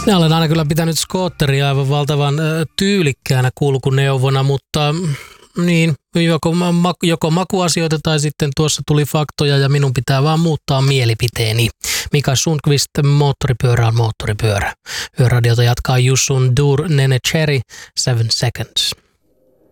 Minä olen aina kyllä pitänyt skootteria aivan valtavan tyylikkäänä kulkuneuvona, mutta niin, joko makuasioita tai sitten tuossa tuli faktoja ja minun pitää vaan muuttaa mielipiteeni. Mika Sundqvist, moottoripyörä on moottoripyörä. Yöradiota jatkaa Yusun Dur Nene Cherry, 7 Seconds.